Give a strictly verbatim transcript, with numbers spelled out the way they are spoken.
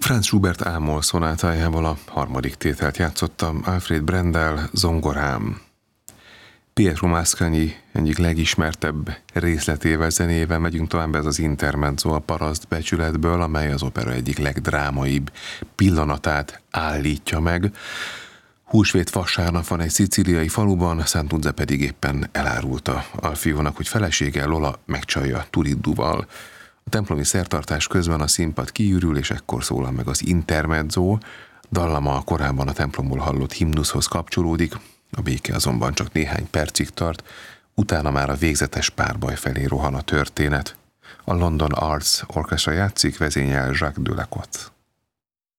Franz Schubert Ámol szonátájával a harmadik tételt játszotta Alfred Brendel zongorán. Pietro Mascagni egyik legismertebb részletével, zenével megyünk tovább, ez az intermezzo a Paraszt becsületből, amely az opera egyik legdrámaibb pillanatát állítja meg. Húsvét vasárnap van egy szicíliai faluban, Sant'Unze pedig éppen elárulta Alfiónak, hogy felesége Lola megcsalja Turidduval. A templomi szertartás közben a színpad kiürül, és ekkor szólal meg az intermezzo. Dallama a korábban a templomból hallott himnuszhoz kapcsolódik, a béke azonban csak néhány percig tart, utána már a végzetes párbaj felé rohan a történet. A London Arts Orchestra játszik, vezényel Jacques Delacote.